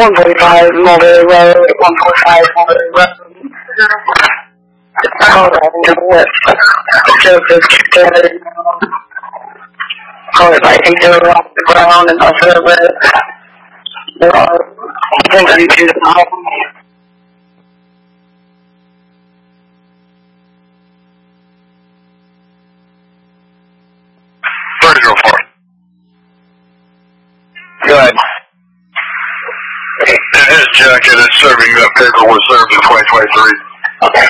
145 Mulberry Road, 145 Mulberry Road. With Joseph together. I think they were off the ground and also with entry to the home. Good. And his jacket is serving that paper was served in 2023. Okay.